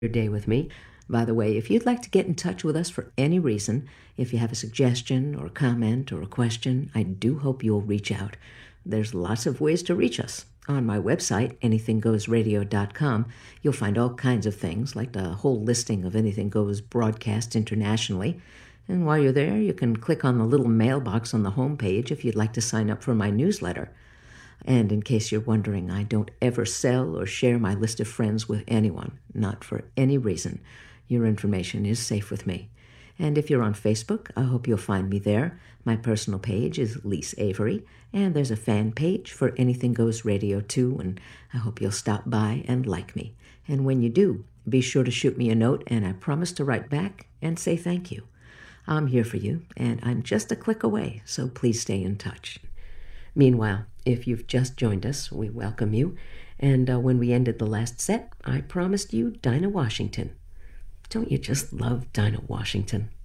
your day with me. By the way, if you'd like to get in touch with us for any reason, if you have a suggestion or a comment or a question, I do hope you'll reach out. There's lots of ways to reach us. On my website, anythinggoesradio.com, you'll find all kinds of things, like the whole listing of Anything Goes broadcast internationally. And while you're there, you can click on the little mailbox on the homepage if you'd like to sign up for my newsletter. And in case you're wondering, I don't ever sell or share my list of friends with anyone, not for any reason. Your information is safe with me. And if you're on Facebook, I hope you'll find me there. My personal page is Lise Avery, and there's a fan page for Anything Goes Radio too, and I hope you'll stop by and like me. And when you do, be sure to shoot me a note, and I promise to write back and say thank you. I'm here for you, and I'm just a click away, so please stay in touch. Meanwhile, if you've just joined us, we welcome you. And when we ended the last set, I promised you Dinah Washington. Don't you just love Dinah Washington?